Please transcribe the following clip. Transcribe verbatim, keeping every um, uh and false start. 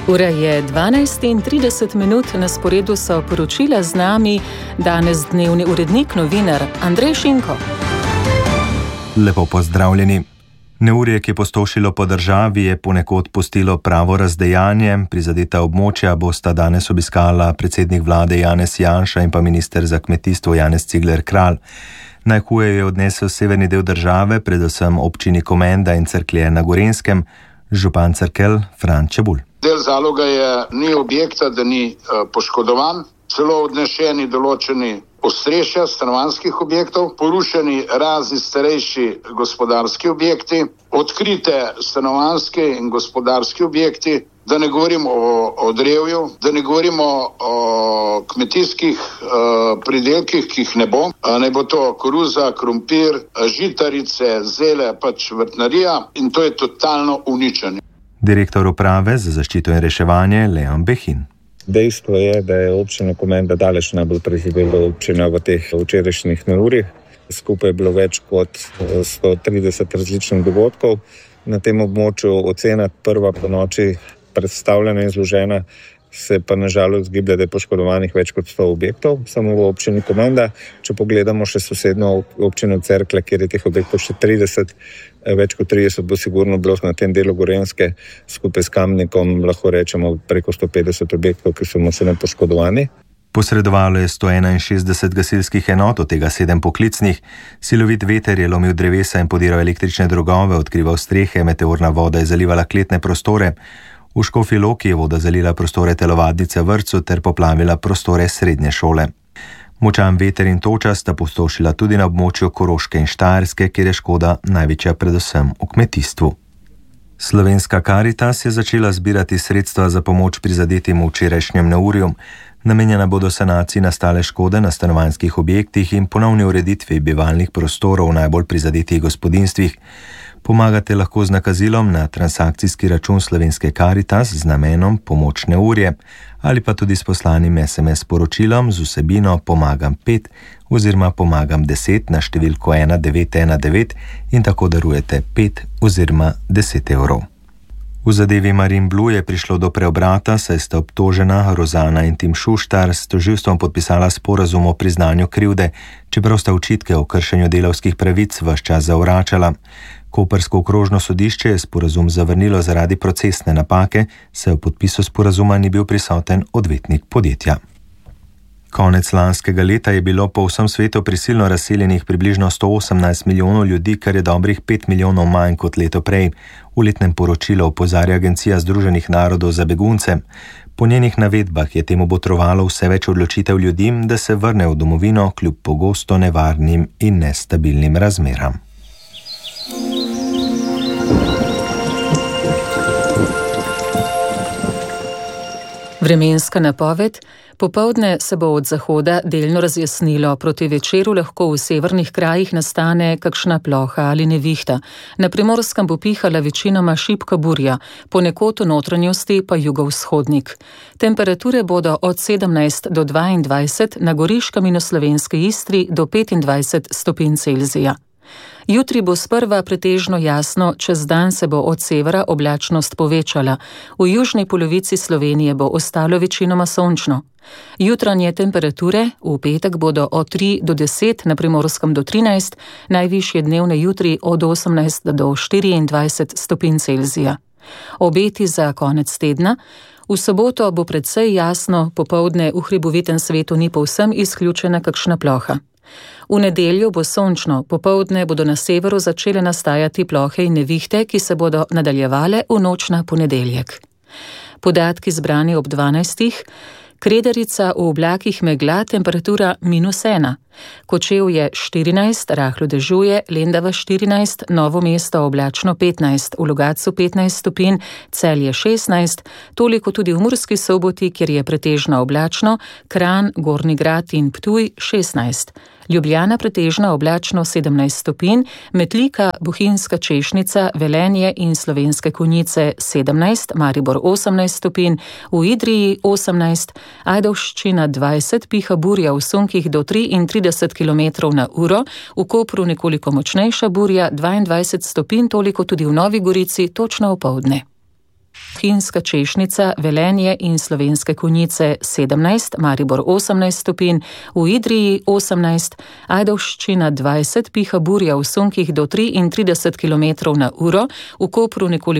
Ura je dvanajst in trideset minut, na sporedu so poročila, z nami danes dnevni urednik, novinar Andrej Šinko. Lepo pozdravljeni. Neurje, ki je pustošilo po državi, je ponekod pustilo pravo razdejanje. Prizadeta območja bosta danes obiskala predsednik vlade Janez Janša in pa minister za kmetijstvo Janez Cigler Kralj. Najhuje je odnesel severni del države, predvsem občini Komenda in Cerklje na Gorenjskem, župan Cerkelj Fran Čebulj. Del zaloga je, ni objekta, da ni uh, poškodovan, celo odnešeni določeni ostrešja stanovanjskih objektov, porušeni razni starejši gospodarski objekti, odkrite stanovanjske in gospodarski objekti, da ne govorimo o, o drevju, da ne govorimo o kmetijskih uh, pridelkih, ki jih ne bo. Uh, ne bo to koruza, krompir, žitarice, zele, pač vrtnarija, in to je totalno uničenje. Direktor uprave za zaščito in reševanje Leon Behin. Dejstvo je, da je občina Komenda daleč najbolj preživela občina v teh včerajšnjih neurjih. Skupaj je bilo več kot sto trideset različnih dogodkov. Na tem območju ocena prva po noči predstavljena in zložena, se pa nažalost giblje, da je poškodovanih več kot sto objektov, samo v občini Komenda. Če pogledamo še sosednjo občino Cerklje, kjer je teh objektov še trideset, več kot trideset bo sigurno bilo na tem delu Gorenjske, skupaj s Kamnikom lahko rečemo preko sto petdeset objektov, ki so močno poškodovani. Posredovalo je sto enainšestdeset gasilskih enot, od tega sedem poklicnih. Silovit veter je lomil drevesa in podiral električne drogove, odkrival strehe, meteorna voda je zalivala kletne prostore. V Škofji Loki je voda zalila prostore telovadnice vrtcu ter poplavila prostore srednje šole. Močan veter in toča sta pustošila tudi na območju Koroške in Štajerske, kjer je škoda največja predvsem v kmetijstvu. Slovenska Karitas je začela zbirati sredstva za pomoč prizadetim v včerajšnjem neurju. Namenjena bodo sanaciji nastale škode na stanovanjskih objektih in ponovni ureditvi bivalnih prostorov v najbolj prizadetih gospodinjstvih. Pomagate lahko z nakazilom na transakcijski račun Slovenske Karitas z namenom pomoč neurje ali pa tudi s poslanim es em es sporočilom z vsebino pomagam pet oziroma pomagam deset na številko ena devet ena devet in tako darujete pet oziroma deset evrov. V zadevi Marinblu je prišlo do preobrata, saj sta obtožena Rozana in Tim Šuštar s tožilstvom podpisala sporazum o priznanju krivde, čeprav sta očitke o kršenju delavskih pravic ves čas zavračala. Koprsko okrožno sodišče je sporazum zavrnilo zaradi procesne napake, saj v podpisu sporazuma ni bil prisoten odvetnik podjetja. Konec lanskega leta je bilo po vsem svetu prisilno razseljenih približno sto osemnajst milijonov ljudi, kar je dobrih pet milijonov manj kot leto prej. V letnem poročilu opozarja Agencija Združenih narodov za begunce. Po njenih navedbah je temu botrovalo vse več odločitev ljudi, da se vrnejo v domovino kljub pogosto nevarnim in nestabilnim razmeram. Vremenska napoved. Popoldne se bo od zahoda delno razjasnilo, proti večeru lahko v severnih krajih nastane kakšna ploha ali nevihta. Na Primorskem bo pihala večinoma šibka burja, ponekod v notranjosti pa jugovzhodnik. Temperature bodo od sedemnajst do dvaindvajset, na Goriškem in v slovenski Istri do petindvajset stopinj Celzija. Jutri bo sprva pretežno jasno, čez dan se bo od severa oblačnost povečala. V južni polovici Slovenije bo ostalo večinoma sončno. Jutranje temperature v petek bodo od tri do deset, na Primorskem do trinajst, najvišje dnevne jutri od osemnajst do štiriindvajset stopinj Celzija. Obeti za konec tedna. V soboto bo precej jasno, popoldne v hribovitem svetu ni povsem izključena kakšna ploha. V nedeljo bo sončno, popoldne bodo na severu začele nastajati plohe in nevihte, ki se bodo nadaljevale v noč na ponedeljek. Podatki zbrani ob dvanajstih. Kredarica v oblakih megla, temperatura minus ena. Kočevje štirinajst, rahlo dežuje, Lendava štirinajst, Novo mesto oblačno petnajst, v Logatcu petnajst stopinj, Celje šestnajst, toliko tudi v Murski Soboti, kjer je pretežno oblačno, Kranj, Gornji Grad in Ptuj šestnajst. Ljubljana pretežno oblačno sedemnajst stopinj, Metlika, Bohinjska Češnica, Velenje in Slovenske Konjice sedemnajst, Maribor osemnajst stopinj, v Idriji osemnajst, Ajdovščina dvajset, piha burja v sunkih do triintrideset kilometrov na uro, v Kopru nekoliko močnejša burja dvaindvajset stopinj, toliko tudi v Novi Gorici točno opoldne. Finska češnica, Velenje in Slovenske Konjice sedemnajst, Maribor osemnajst stopinj, v Idriji osemnajst, Ajdovščina dvajset, piha burja v sunkih do triintrideset kilometrov na uro, v Kopru nekoliko